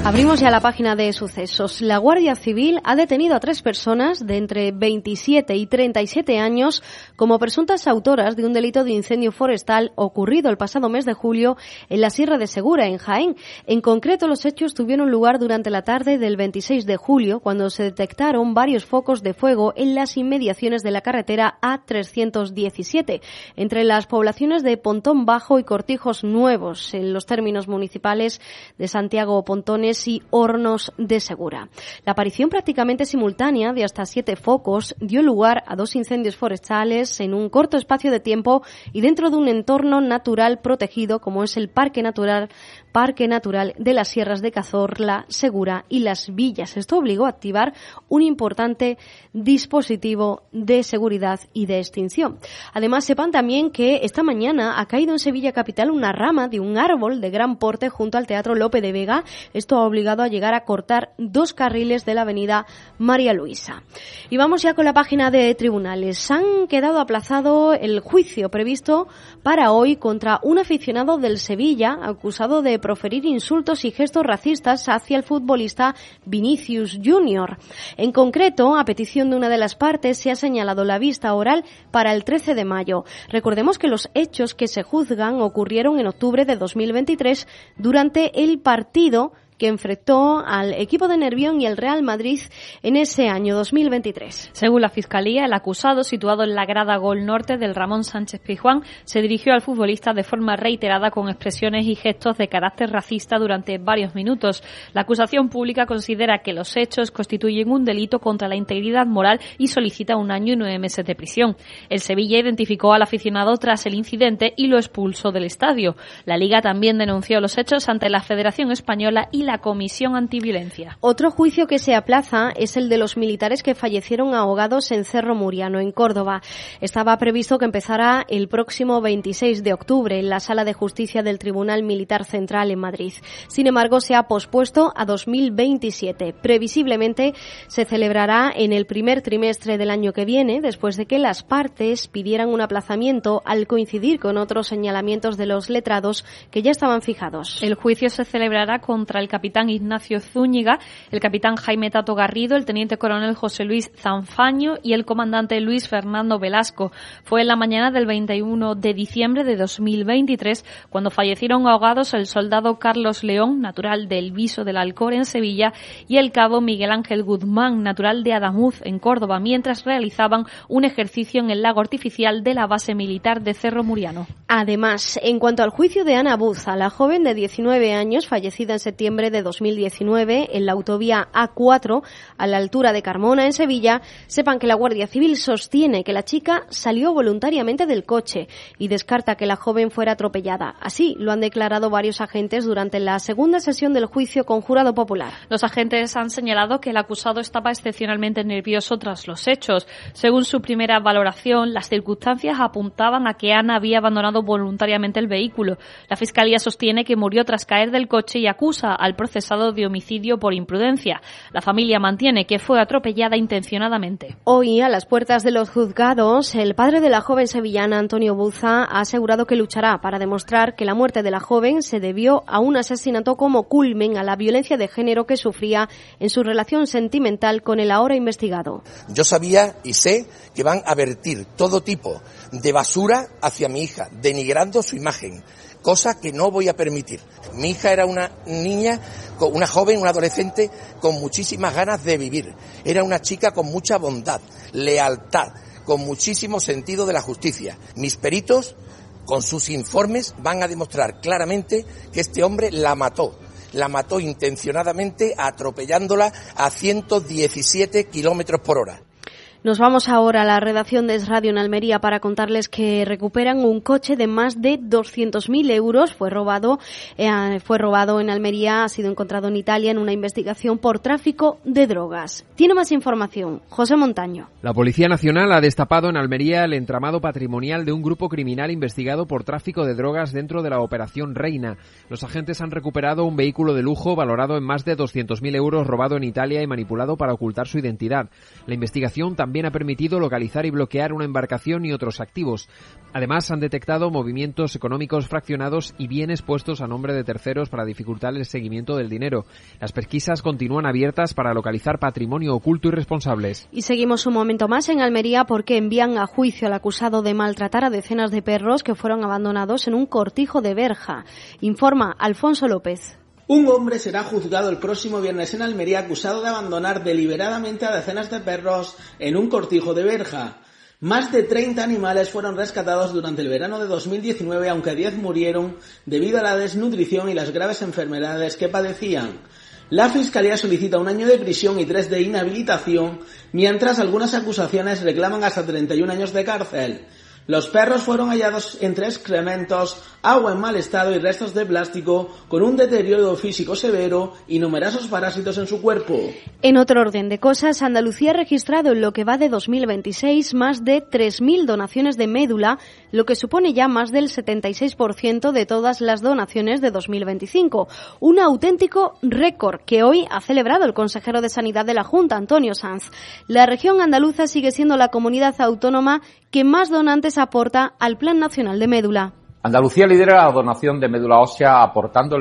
Abrimos ya la página de sucesos. La Guardia Civil ha detenido a 3 personas de entre 27 y 37 años como presuntas autoras de un delito de incendio forestal ocurrido el pasado mes de julio en la Sierra de Segura, en Jaén. En concreto, los hechos tuvieron lugar durante la tarde del 26 de julio, cuando se detectaron varios focos de fuego en las inmediaciones de la carretera A317, entre las poblaciones de Pontón Bajo y Cortijos Nuevos, en los términos municipales de Santiago Pontones y Hornos de Segura. La aparición prácticamente simultánea de hasta 7 focos dio lugar a 2 incendios forestales en un corto espacio de tiempo y dentro de un entorno natural protegido como es el Parque Natural de las Sierras de Cazorla, Segura y Las Villas. Esto obligó a activar un importante dispositivo de seguridad y de extinción. Además, sepan también que esta mañana ha caído en Sevilla capital una rama de un árbol de gran porte junto al Teatro Lope de Vega. Esto ha obligado a llegar a cortar 2 carriles de la avenida María Luisa. Y vamos ya con la página de tribunales. Han quedado aplazado el juicio previsto para hoy contra un aficionado del Sevilla acusado de proferir insultos y gestos racistas hacia el futbolista Vinicius Junior. En concreto, a petición de una de las partes, se ha señalado la vista oral para el 13 de mayo. Recordemos que los hechos que se juzgan ocurrieron en octubre de 2023 durante el partido que enfrentó al equipo de Nervión y el Real Madrid en ese año 2023. Según la Fiscalía, el acusado, situado en la grada Gol Norte del Ramón Sánchez Pizjuán, se dirigió al futbolista de forma reiterada con expresiones y gestos de carácter racista durante varios minutos. La acusación pública considera que los hechos constituyen un delito contra la integridad moral y solicita 1 año y 9 meses de prisión. El Sevilla identificó al aficionado tras el incidente y lo expulsó del estadio. La Liga también denunció los hechos ante la Federación Española y la Comisión Antiviolencia. Otro juicio que se aplaza es el de los militares que fallecieron ahogados en Cerro Muriano, en Córdoba. Estaba previsto que empezara el próximo 26 de octubre en la Sala de Justicia del Tribunal Militar Central en Madrid. Sin embargo, se ha pospuesto a 2027. Previsiblemente se celebrará en el primer trimestre del año que viene, después de que las partes pidieran un aplazamiento al coincidir con otros señalamientos de los letrados que ya estaban fijados. El juicio se celebrará contra el capitán Ignacio Zúñiga, el capitán Jaime Tato Garrido, el teniente coronel José Luis Zanfaño y el comandante Luis Fernando Velasco. Fue en la mañana del 21 de diciembre de 2023 cuando fallecieron ahogados el soldado Carlos León, natural del Viso del Alcor en Sevilla, y el cabo Miguel Ángel Guzmán, natural de Adamuz en Córdoba, mientras realizaban un ejercicio en el lago artificial de la base militar de Cerro Muriano. Además, en cuanto al juicio de Ana Buza, la joven de 19 años, fallecida en septiembre de 2019 en la autovía A4 a la altura de Carmona en Sevilla, sepan que la Guardia Civil sostiene que la chica salió voluntariamente del coche y descarta que la joven fuera atropellada. Así lo han declarado varios agentes durante la segunda sesión del juicio con jurado popular. Los agentes han señalado que el acusado estaba excepcionalmente nervioso tras los hechos. Según su primera valoración, las circunstancias apuntaban a que Ana había abandonado voluntariamente el vehículo. La Fiscalía sostiene que murió tras caer del coche y acusa al procesado de homicidio por imprudencia. La familia mantiene que fue atropellada intencionadamente. Hoy, a las puertas de los juzgados, el padre de la joven sevillana, Antonio Buza, ha asegurado que luchará para demostrar que la muerte de la joven se debió a un asesinato como culmen a la violencia de género que sufría en su relación sentimental con el ahora investigado. Yo sabía y sé que van a vertir todo tipo de basura hacia mi hija, denigrando su imagen, cosa que no voy a permitir. Mi hija era una niña, una joven, una adolescente con muchísimas ganas de vivir. Era una chica con mucha bondad, lealtad, con muchísimo sentido de la justicia. Mis peritos, con sus informes, van a demostrar claramente que este hombre la mató intencionadamente, atropellándola a 117 kilómetros por hora. Nos vamos ahora a la redacción de Es Radio en Almería para contarles que recuperan un coche de más de 200.000 euros. Fue robado en Almería, ha sido encontrado en Italia en una investigación por tráfico de drogas. Tiene más información José Montaño. La Policía Nacional ha destapado en Almería el entramado patrimonial de un grupo criminal investigado por tráfico de drogas dentro de la Operación Reina. Los agentes han recuperado un vehículo de lujo valorado en más de 200.000 euros robado en Italia y manipulado para ocultar su identidad. La investigación también también ha permitido localizar y bloquear una embarcación y otros activos. Además, han detectado movimientos económicos fraccionados y bienes puestos a nombre de terceros para dificultar el seguimiento del dinero. Las pesquisas continúan abiertas para localizar patrimonio oculto y responsables. Y seguimos un momento más en Almería porque envían a juicio al acusado de maltratar a decenas de perros que fueron abandonados en un cortijo de Berja. Informa Alfonso López. Un hombre será juzgado el próximo viernes en Almería acusado de abandonar deliberadamente a decenas de perros en un cortijo de Berja. Más de 30 animales fueron rescatados durante el verano de 2019, aunque 10 murieron debido a la desnutrición y las graves enfermedades que padecían. La Fiscalía solicita 1 año de prisión y 3 de inhabilitación, mientras algunas acusaciones reclaman hasta 31 años de cárcel. Los perros fueron hallados entre excrementos, agua en mal estado y restos de plástico, con un deterioro físico severo y numerosos parásitos en su cuerpo. En otro orden de cosas, Andalucía ha registrado en lo que va de 2026 más de 3.000 donaciones de médula, lo que supone ya más del 76% de todas las donaciones de 2025. Un auténtico récord que hoy ha celebrado el consejero de Sanidad de la Junta, Antonio Sanz. La región andaluza sigue siendo la comunidad autónoma que más donantes aporta al Plan Nacional de Médula. Andalucía lidera la donación de médula ósea aportando el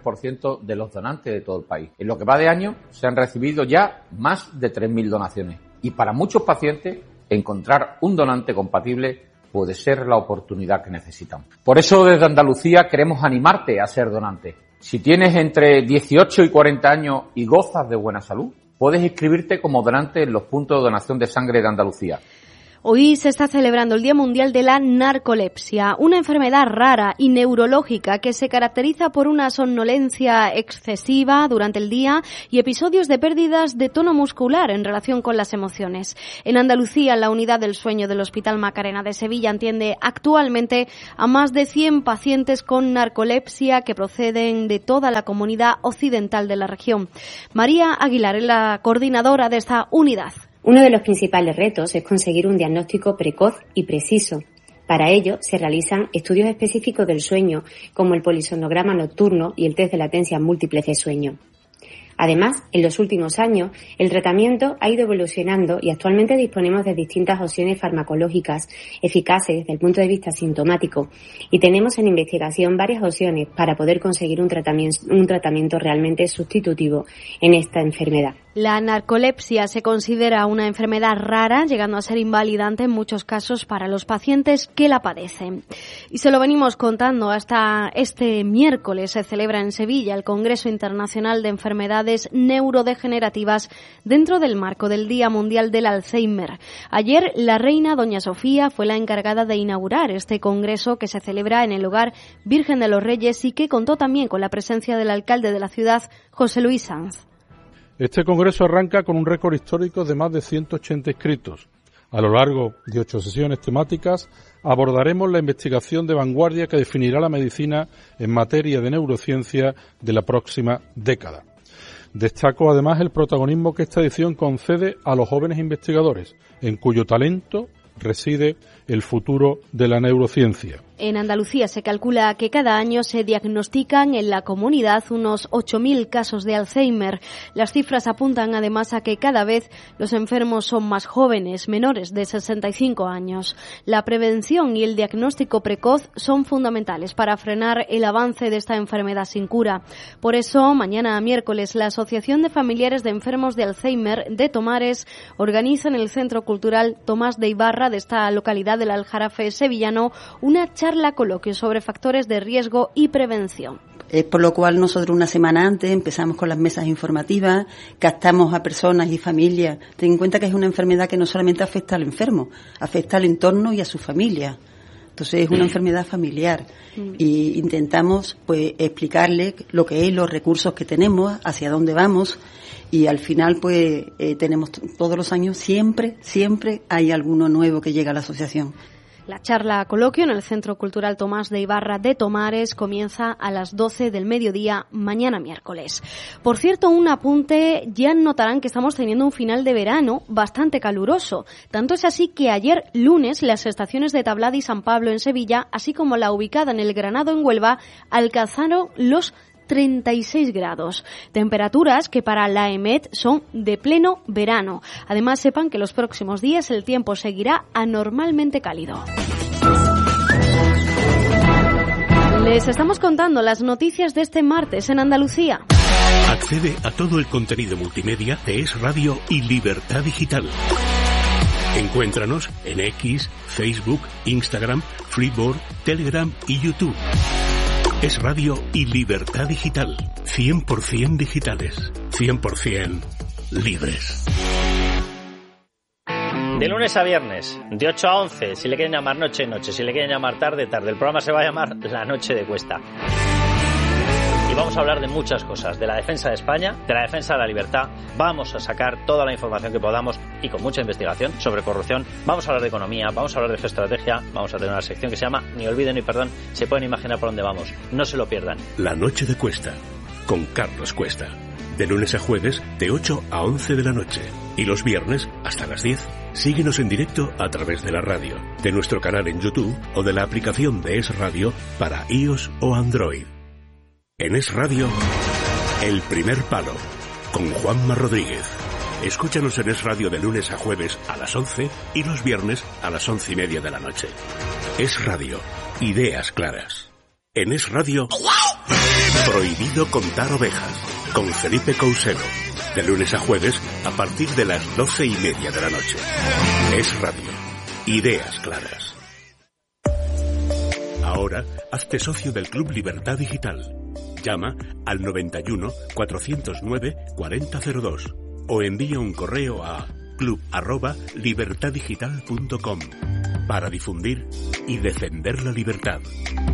23% de los donantes de todo el país. En lo que va de año se han recibido ya más de 3.000 donaciones y para muchos pacientes encontrar un donante compatible puede ser la oportunidad que necesitan. Por eso desde Andalucía queremos animarte a ser donante. Si tienes entre 18 y 40 años y gozas de buena salud, puedes inscribirte como donante en los puntos de donación de sangre de Andalucía. Hoy se está celebrando el Día Mundial de la Narcolepsia, una enfermedad rara y neurológica que se caracteriza por una somnolencia excesiva durante el día y episodios de pérdidas de tono muscular en relación con las emociones. En Andalucía, la unidad del sueño del Hospital Macarena de Sevilla atiende actualmente a más de 100 pacientes con narcolepsia que proceden de toda la comunidad occidental de la región. María Aguilar es la coordinadora de esta unidad. Uno de los principales retos es conseguir un diagnóstico precoz y preciso. Para ello se realizan estudios específicos del sueño, como el polisomnograma nocturno y el test de latencia múltiple de sueño. Además, en los últimos años, el tratamiento ha ido evolucionando y actualmente disponemos de distintas opciones farmacológicas eficaces desde el punto de vista sintomático y tenemos en investigación varias opciones para poder conseguir un tratamiento realmente sustitutivo en esta enfermedad. La narcolepsia se considera una enfermedad rara, llegando a ser invalidante en muchos casos para los pacientes que la padecen. Y se lo venimos contando, hasta este miércoles se celebra en Sevilla el Congreso Internacional de Enfermedades Neurodegenerativas dentro del marco del Día Mundial del Alzheimer. Ayer la reina Doña Sofía fue la encargada de inaugurar este congreso que se celebra en el Hogar Virgen de los Reyes y que contó también con la presencia del alcalde de la ciudad, José Luis Sanz. Este congreso arranca con un récord histórico de más de 180 inscritos. A lo largo de 8 sesiones temáticas abordaremos la investigación de vanguardia que definirá la medicina en materia de neurociencia de la próxima década. Destaco además el protagonismo que esta edición concede a los jóvenes investigadores, en cuyo talento reside el futuro de la neurociencia. En Andalucía se calcula que cada año se diagnostican en la comunidad unos 8.000 casos de Alzheimer. Las cifras apuntan además a que cada vez los enfermos son más jóvenes, menores de 65 años. La prevención y el diagnóstico precoz son fundamentales para frenar el avance de esta enfermedad sin cura. Por eso, mañana miércoles, la Asociación de Familiares de Enfermos de Alzheimer de Tomares organiza en el Centro Cultural Tomás de Ibarra de esta localidad del Aljarafe sevillano una charla coloquio sobre factores de riesgo y prevención. Por lo cual nosotros una semana antes empezamos con las mesas informativas, captamos a personas y familias. Ten en cuenta que es una enfermedad que no solamente afecta al enfermo, afecta al entorno y a su familia. Entonces es una enfermedad familiar y intentamos pues explicarle lo que es, los recursos que tenemos, hacia dónde vamos y al final pues tenemos todos los años siempre hay alguno nuevo que llega a la asociación. La charla coloquio en el Centro Cultural Tomás de Ibarra de Tomares comienza a las 12 del mediodía mañana miércoles. Por cierto, un apunte, ya notarán que estamos teniendo un final de verano bastante caluroso. Tanto es así que ayer lunes las estaciones de Tablada y San Pablo en Sevilla, así como la ubicada en el Granado en Huelva, alcanzaron los 36 grados. Temperaturas que para la EMET son de pleno verano. Además, sepan que los próximos días el tiempo seguirá anormalmente cálido. Les estamos contando las noticias de este martes en Andalucía. Accede a todo el contenido multimedia de Es Radio y Libertad Digital. Encuéntranos en X, Facebook, Instagram, Freeboard, Telegram y YouTube. Es Radio y Libertad Digital. 100% digitales. 100% libres. De lunes a viernes, de 8 a 11, si le quieren llamar noche, noche, si le quieren llamar tarde, tarde. El programa se va a llamar La Noche de Cuesta. Y vamos a hablar de muchas cosas, de la defensa de España, de la defensa de la libertad. Vamos a sacar toda la información que podamos y con mucha investigación sobre corrupción. Vamos a hablar de economía, vamos a hablar de geoestrategia, vamos a tener una sección que se llama Ni olvido ni perdón. Se pueden imaginar por dónde vamos, no se lo pierdan. La Noche de Cuesta, con Carlos Cuesta. De lunes a jueves, de 8 a 11 de la noche. Y los viernes, hasta las 10. Síguenos en directo a través de la radio, de nuestro canal en YouTube o de la aplicación de Es Radio para iOS o Android. En Es Radio, El Primer Palo, con Juanma Rodríguez. Escúchanos en Es Radio de lunes a jueves a las 11 y los viernes a las 11:30 de la noche. Es Radio, ideas claras. En Es Radio, Prohibido contar ovejas, con Felipe Couselo. De lunes a jueves a partir de las 12:30 de la noche. Es Radio, ideas claras. Ahora, hazte socio del Club Libertad Digital. Llama al 91 409 4002 o envía un correo a club@libertaddigital.com para difundir y defender la libertad.